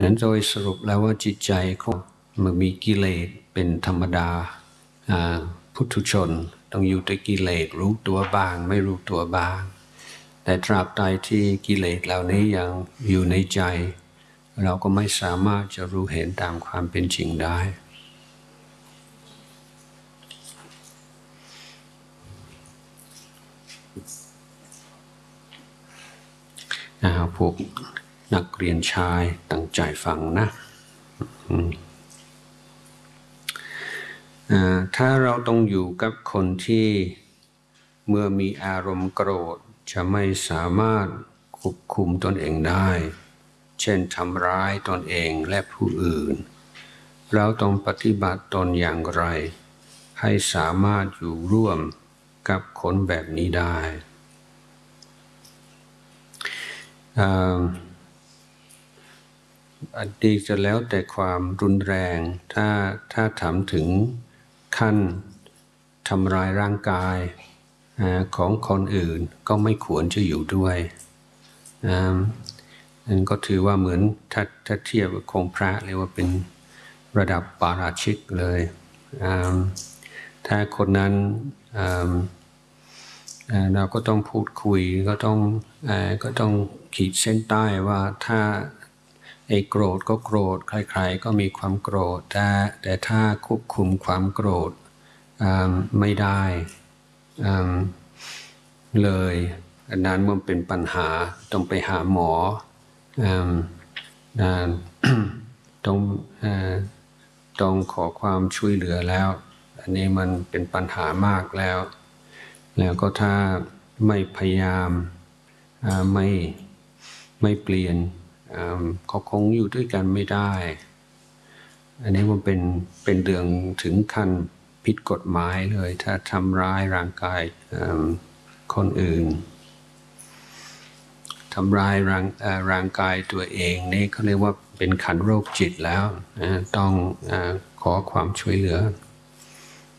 นั้นโดยสรุปแล้วว่าจิตใจของมันมีกิเลสเป็นธรรมดาพุถุชนต้องอยู่ด้วยกิเลสรู้ตัวบ้างไม่รู้ตัวบ้างแต่ตราบใดที่กิเลสเหล่านี้ยังอยู่ในใจเราก็ไม่สามารถจะรู้เห็นตามความเป็นจริงได้พวกนักเรียนชายตั้งใจฟังนะถ้าเราต้องอยู่กับคนที่เมื่อมีอารมณ์โกรธจะไม่สามารถควบคุมตนเองได้เช่นทำร้ายตนเองและผู้อื่นเราต้องปฏิบัติตนอย่างไรให้สามารถอยู่ร่วมกับคนแบบนี้ได้อันนี้จะแล้วแต่ความรุนแรงถ้าถามถึงขั้นทำร้ายร่างกายของคนอื่นก็ไม่ควรจะอยู่ด้วยนั่นก็ถือว่าเหมือนถ้าเทียบกับของพระเรียกว่าเป็นระดับปาราชิกเลยถ้าคนนั้นเราก็ต้องพูดคุยก็ต้องขีดเส้นใต้ว่าถ้าโกรธก็โกรธใครๆก็มีความโกรธแต่ถ้าควบคุมความโกรธไม่ได้เลยอันนั้นมันเป็นปัญหาต้องไปหาหมอต้องขอความช่วยเหลือแล้วอันนี้มันเป็นปัญหามากแล้วก็ถ้าไม่พยายามไม่เปลี่ยนเขาคงอยู่ด้วยกันไม่ได้อันนี้มันเป็นเรื่องถึงขั้นผิดกฎหมายเลยถ้าทำร้ายร่างกายคนอื่นทำร้ายร่างกายตัวเองนี่เขาเรียกว่าเป็นขันโรคจิตแล้วต้องขอความช่วยเหลือ